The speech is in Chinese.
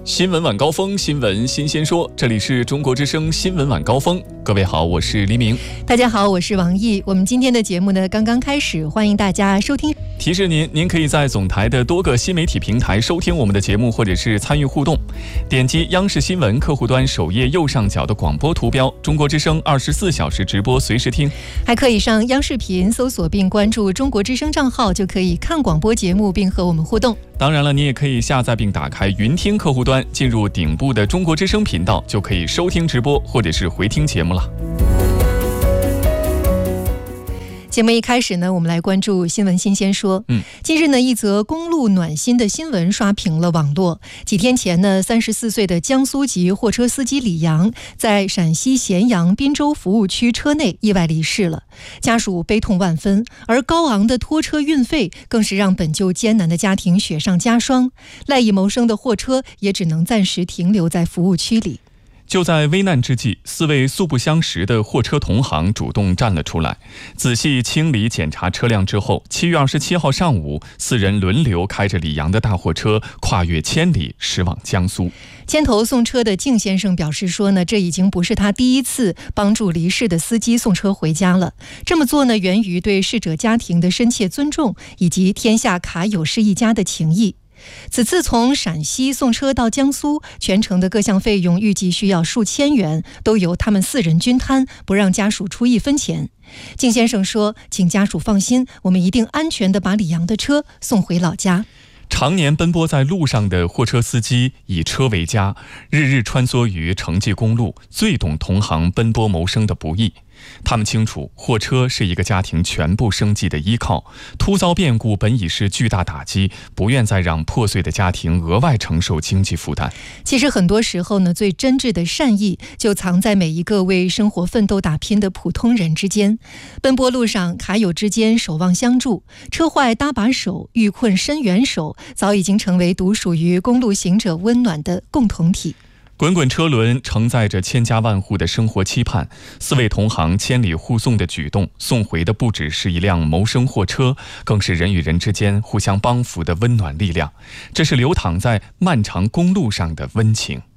新闻晚高峰，新闻新鲜说，这里是中国之声新闻晚高峰。各位好，我是黎明。 大家好，我是王毅。我们今天的节目呢刚刚开始，欢迎大家收听。 提示您可以在总台的多个新媒体平台收听我们的节目，或者是参与互动。点击央视新闻客户端首页右上角的广播图标，中国之声24小时直播随时听。 还可以上央视频搜索并关注中国之声账号，就可以看广播节目并和我们互动。 当然了，你也可以下载并打开云听客户端，进入顶部的中国之声频道，就可以收听直播或者是回听节目了。 节目一开始呢，我们来关注新闻新鲜说。近日呢，一则公路暖心的新闻刷屏了网络。几天前呢，34岁的江苏籍货车司机李阳在陕西咸阳滨州服务区车内意外离世了，家属悲痛万分，而高昂的拖车运费更是让本就艰难的家庭雪上加霜，赖以谋生的货车也只能暂时停留在服务区里。 就在危难之际，4位素不相识的货车同行主动站了出来，仔细清理检查车辆之后，7月27号上午，4人轮流开着李阳的大货车跨越千里驶往江苏。 牵头送车的靳先生表示说呢，这已经不是他第一次帮助离世的司机送车回家了。这么做呢，源于对逝者家庭的深切尊重，以及天下卡友是一家的情谊。此次从陕西送车到江苏，全程的各项费用预计需要数千元，都由他们4人均摊，不让家属出1分钱。靳先生说，请家属放心，我们一定安全地把李阳的车送回老家。 常年奔波在路上的货车司机以车为家，日日穿梭于城际公路，最懂同行奔波谋生的不易。他们清楚，货车是一个家庭全部生计的依靠，突遭变故本已是巨大打击，不愿再让破碎的家庭额外承受经济负担。 其实很多时候呢，最真挚的善意就藏在每一个为生活奋斗打拼的普通人之间。奔波路上，卡友之间守望相助，车坏搭把手，遇困伸援手，早已经成为独属于公路行者温暖的共同体。 滚滚车轮承载着千家万户的生活期盼，4位同行千里护送的举动，送回的不只是一辆谋生货车，更是人与人之间互相帮扶的温暖力量。这是流淌在漫长公路上的温情。